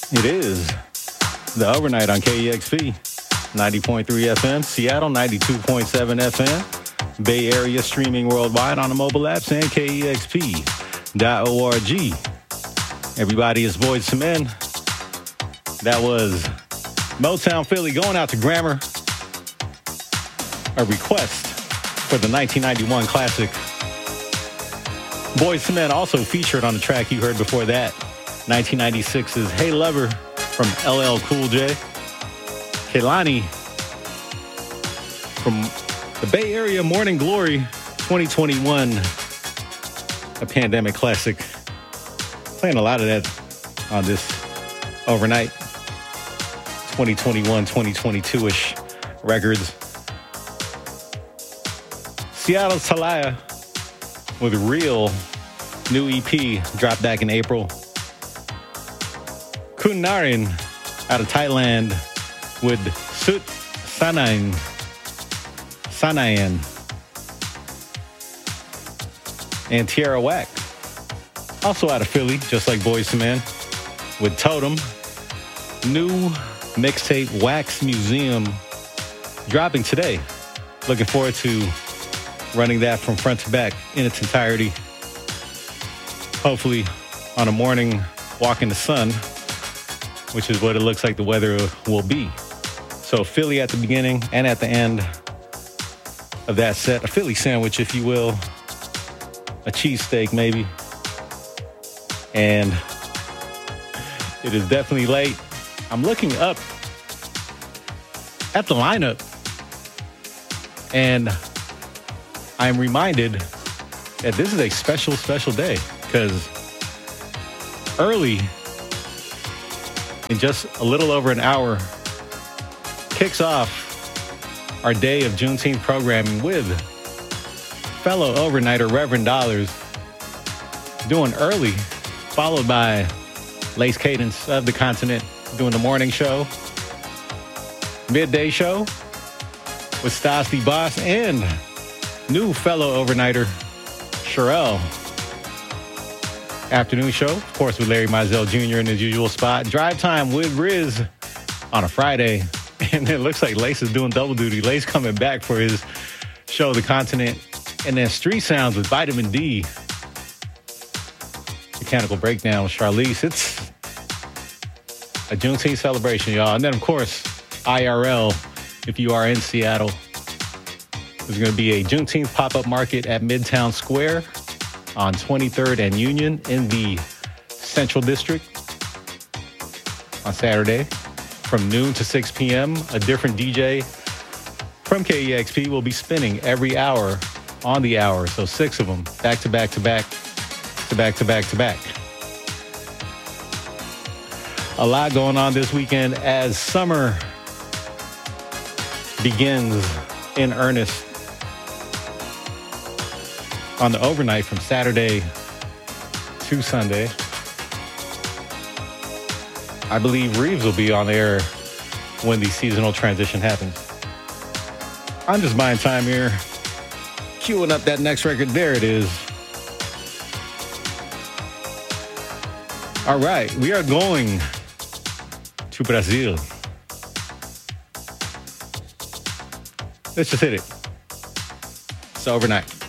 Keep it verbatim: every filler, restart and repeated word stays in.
It is the overnight on K E X P, ninety point three F M, Seattle, ninety-two point seven F M, Bay Area, streaming worldwide on the mobile apps and K E X P dot org. Everybody, it's Boyz two Men. That was Motown Philly going out to Grammar. A request for the nineteen ninety-one classic. Boyz two Men also featured on the track you heard before that, nineteen ninety-six's Hey Lover from L L Cool J. Kehlani from the Bay Area, Morning Glory, twenty twenty-one, a pandemic classic. Playing a lot of that on this overnight, twenty twenty-one, twenty twenty-two-ish records. Seattle's Talaya with Real, new E P, dropped back in April. Kun Narin out of Thailand with Sut Sanayan. Sanayan. And Tierra Whack, also out of Philly, just like Boyz two Men, with Totem. New mixtape Wax Museum dropping today. Looking forward to running that from front to back in its entirety. Hopefully on a morning walk in the sun, which is what it looks like the weather will be. So Philly at the beginning and at the end of that set. A Philly sandwich, if you will. A cheesesteak, maybe. And it is definitely late. I'm looking up at the lineup, and I am reminded that this is a special, special day, because early, in just a little over an hour, kicks off our day of Juneteenth programming with fellow overnighter Reverend Dollars doing early, followed by Lace Cadence of the Continent doing the morning show, midday show with Stas the Boss, and new fellow overnighter Sherelle. Afternoon show, of course, with Larry Mizell Junior in his usual spot. Drive time with Riz on a Friday. And it looks like Lace is doing double duty. Lace coming back for his show, The Continent. And then Street Sounds with Vitamin D. Mechanical Breakdown with Charlize. It's a Juneteenth celebration, y'all. And then, of course, I R L, if you are in Seattle. There's going to be a Juneteenth pop-up market at Midtown Square on twenty-third and Union in the Central District on Saturday from noon to six p.m. A different D J from K E X P will be spinning every hour on the hour. So six of them, back to back to back, to back to back to back. A lot going on this weekend as summer begins in earnest. On the overnight from Saturday to Sunday, I believe Reeves will be on air when the seasonal transition happens. I'm just buying time here, queuing up that next record. There it is. All right, we are going to Brazil. Let's just hit it. It's overnight.